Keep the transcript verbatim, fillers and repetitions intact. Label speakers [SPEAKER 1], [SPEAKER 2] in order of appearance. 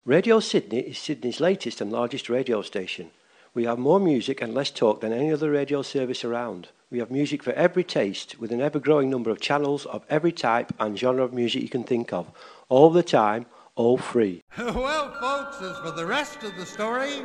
[SPEAKER 1] Radio Sydney is Sydney's latest and largest radio station. We have more music and less talk than any other radio service around. We have music for every taste, with an ever-growing number of channels of every type and genre of music you can think of, all the time, all free.
[SPEAKER 2] Well, folks, as for the rest of the story,